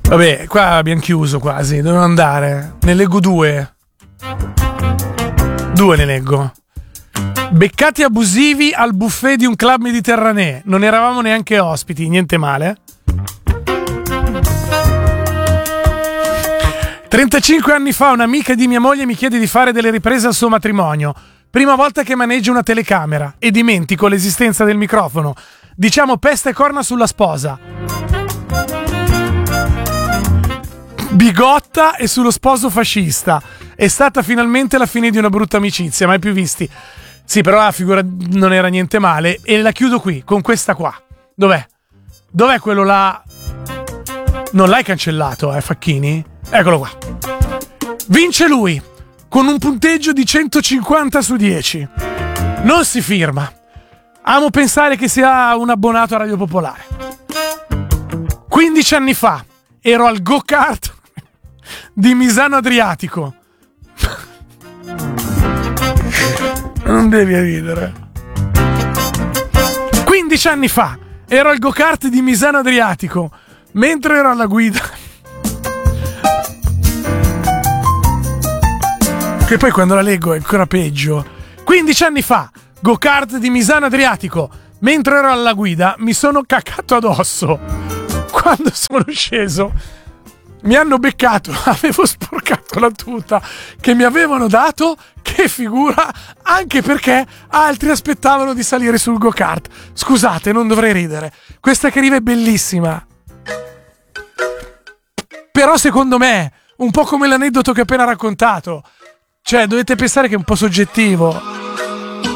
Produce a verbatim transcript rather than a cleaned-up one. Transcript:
Vabbè, qua abbiamo chiuso quasi. Devo andare. Ne leggo due. Due ne leggo. Beccati abusivi al buffet di un club mediterraneo. Non eravamo neanche ospiti, niente male. trentacinque anni fa un'amica di mia moglie mi chiede di fare delle riprese al suo matrimonio. Prima volta che maneggio una telecamera e dimentico l'esistenza del microfono. Diciamo peste e corna sulla sposa. Bigotta e sullo sposo fascista. È stata finalmente la fine di una brutta amicizia, mai più visti. Sì, però la figura non era niente male. E la chiudo qui, con questa qua. Dov'è? Dov'è quello là? Non l'hai cancellato, eh, Facchini? Eccolo qua. Vince lui, con un punteggio di centocinquanta su dieci. Non si firma. Amo pensare che sia un abbonato a Radio Popolare. quindici anni fa ero al go-kart di Misano Adriatico. Non devi ridere. quindici anni fa ero al go-kart di Misano Adriatico mentre ero alla guida. Che poi quando la leggo è ancora peggio. quindici anni fa, go-kart di Misano Adriatico. Mentre ero alla guida mi sono cacato addosso. Quando sono sceso mi hanno beccato, avevo sporcato la tuta che mi avevano dato, che figura, anche perché altri aspettavano di salire sul go-kart. Scusate, non dovrei ridere. Questa che arriva è bellissima. Però secondo me, un po' come l'aneddoto che ho appena raccontato, cioè dovete pensare che è un po' soggettivo.